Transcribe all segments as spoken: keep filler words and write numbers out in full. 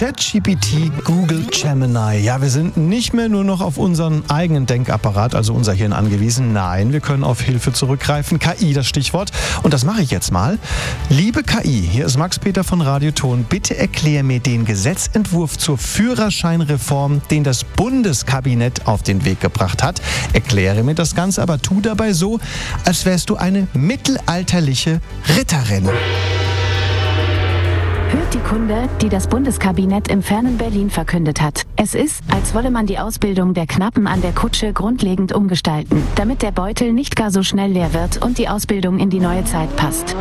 ChatGPT, Google, Gemini. Ja, wir sind nicht mehr nur noch auf unseren eigenen Denkapparat, also unser Hirn angewiesen. Nein, wir können auf Hilfe zurückgreifen. K I, das Stichwort. Und das mache ich jetzt mal. Liebe K I, hier ist Max Peter von Radioton. Bitte erklär mir den Gesetzentwurf zur Führerscheinreform, den das Bundeskabinett auf den Weg gebracht hat. Erkläre mir das Ganze, aber tu dabei so, als wärst du eine mittelalterliche Ritterin. Hört die Kunde, die das Bundeskabinett im fernen Berlin verkündet hat. Es ist, als wolle man die Ausbildung der Knappen an der Kutsche grundlegend umgestalten, damit der Beutel nicht gar so schnell leer wird und die Ausbildung in die neue Zeit passt.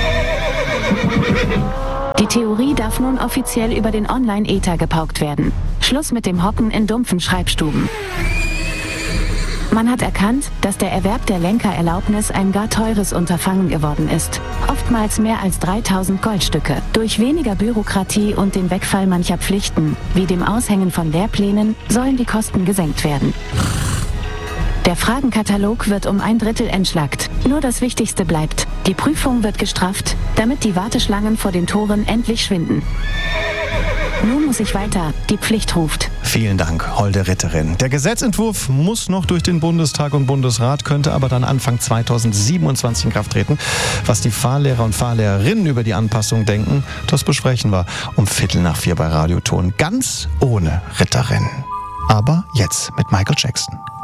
Die Theorie darf nun offiziell über den Online-Äther gepaukt werden. Schluss mit dem Hocken in dumpfen Schreibstuben. Man hat erkannt, dass der Erwerb der Lenkererlaubnis ein gar teures Unterfangen geworden ist. Oftmals mehr als dreitausend Goldstücke. Durch weniger Bürokratie und den Wegfall mancher Pflichten, wie dem Aushängen von Lehrplänen, sollen die Kosten gesenkt werden. Der Fragenkatalog wird um ein Drittel entschlackt. Nur das Wichtigste bleibt. Die Prüfung wird gestrafft, damit die Warteschlangen vor den Toren endlich schwinden. Nun muss ich weiter. Die Pflicht ruft. Vielen Dank, holde Ritterin. Der Gesetzentwurf muss noch durch den Bundestag und Bundesrat, könnte aber dann Anfang zweitausendsiebenundzwanzig in Kraft treten. Was die Fahrlehrer und Fahrlehrerinnen über die Anpassung denken, das besprechen wir um Viertel nach vier bei Radioton. Ganz ohne Ritterin. Aber jetzt mit Michael Jackson.